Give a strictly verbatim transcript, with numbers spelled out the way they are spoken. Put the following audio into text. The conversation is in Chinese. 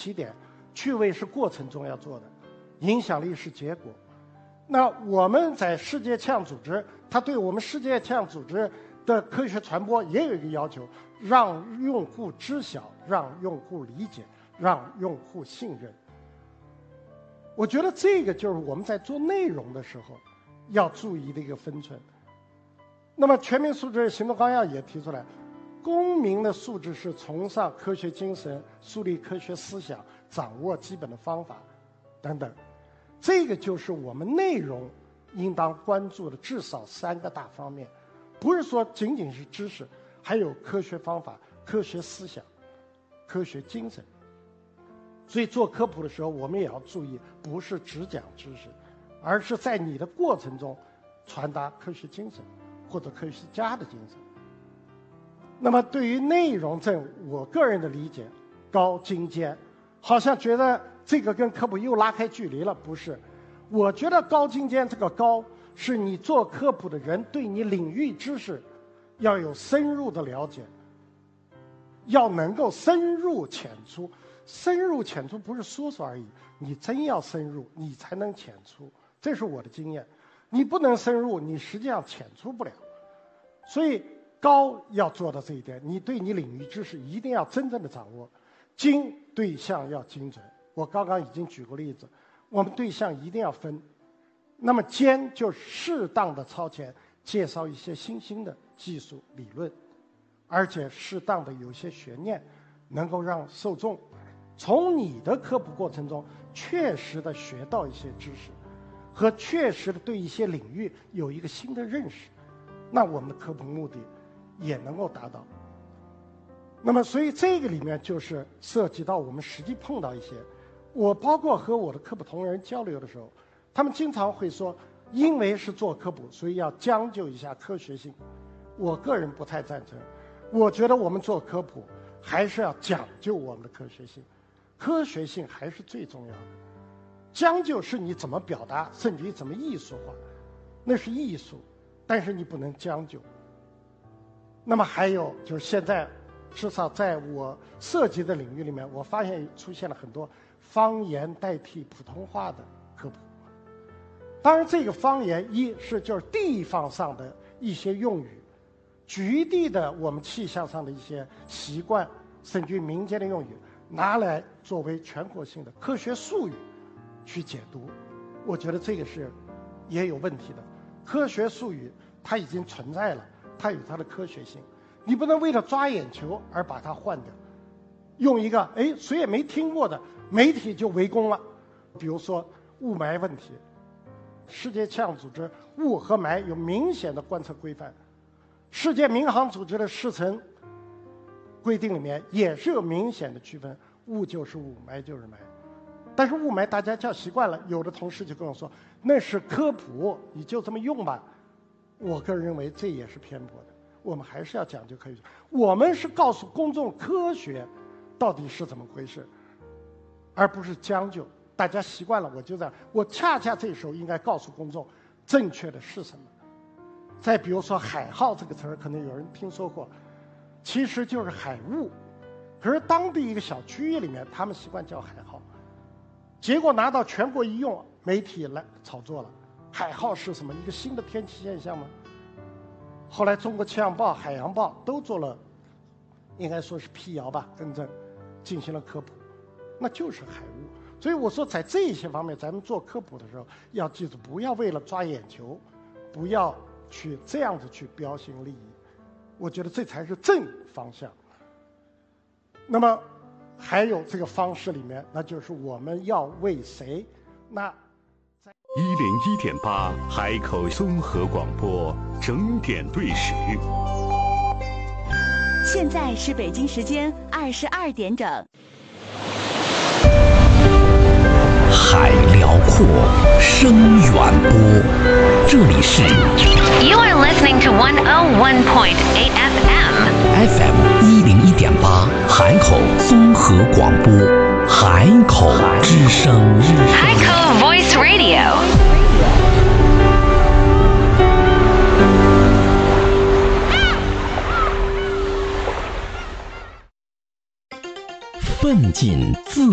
起点，趣味是过程中要做的，影响力是结果。那我们在世界气象组织，它对我们世界气象组织的科学传播也有一个要求，让用户知晓，让用户理解，让用户信任。我觉得这个就是我们在做内容的时候要注意的一个分寸。那么全民素质行动纲要也提出来，公民的素质是崇尚科学精神，树立科学思想，掌握基本的方法等等。这个就是我们内容应当关注的至少三个大方面，不是说仅仅是知识，还有科学方法、科学思想、科学精神。所以做科普的时候，我们也要注意，不是只讲知识，而是在你的过程中传达科学精神或者科学家的精神。那么对于内容这，我个人的理解，高精尖，好像觉得这个跟科普又拉开距离了，不是？我觉得高精尖这个高，是你做科普的人对你领域知识要有深入的了解，要能够深入浅出。深入浅出不是说说而已，你真要深入，你才能浅出。这是我的经验，你不能深入，你实际上浅出不了。所以高要做到这一点，你对你领域知识一定要真正的掌握。精对象要精准，我刚刚已经举过例子，我们对象一定要分。那么尖就是适当的超前介绍一些新兴的技术理论，而且适当的有些悬念，能够让受众从你的科普过程中确实的学到一些知识，和确实的对一些领域有一个新的认识，那我们的科普目的也能够达到。那么所以这个里面就是涉及到我们实际碰到一些，我包括和我的科普同仁交流的时候，他们经常会说，因为是做科普，所以要将就一下科学性。我个人不太赞成，我觉得我们做科普还是要讲究我们的科学性，科学性还是最重要的。将就是你怎么表达，甚至于怎么艺术化，那是艺术，但是你不能将就。那么还有就是现在至少在我涉及的领域里面，我发现出现了很多方言代替普通话的科普。当然这个方言一是就是地方上的一些用语，局地的我们气象上的一些习惯，甚至于民间的用语，拿来作为全国性的科学术语去解读，我觉得这个是也有问题的。科学术语它已经存在了，它有它的科学性，你不能为了抓眼球而把它换掉，用一个哎谁也没听过的媒体就围攻了。比如说雾霾问题，世界气象组织雾和霾有明显的观测规范，世界民航组织的世尘规定里面也是有明显的区分，雾就是雾，霾就是霾。但是雾霾大家叫习惯了，有的同事就跟我说那是科普，你就这么用吧。我个人认为这也是偏颇的，我们还是要讲究科学。我们是告诉公众科学到底是怎么回事，而不是将就。大家习惯了我就这样，我恰恰这时候应该告诉公众正确的是什么。再比如说海号这个词儿，可能有人听说过，其实就是海雾，可是当地一个小区域里面他们习惯叫海号，结果拿到全国一用，媒体来炒作了。海号是什么？一个新的天气现象吗？后来中国气象报、海洋报都做了，应该说是辟谣吧，更正，进行了科普，那就是海雾。所以我说在这些方面咱们做科普的时候要记住，不要为了抓眼球，不要去这样子去标新立异，我觉得这才是正方向。那么还有这个方式里面，那就是我们要为谁？那一零一点八海口综合广播整点对时， 现在是北京时间二十二点整。 海辽阔，声远播，这里是 You are listening to one oh one point eight F M F M 一零一点八海口综合广播，海口之声， 海口 Voice Radio。 奋进自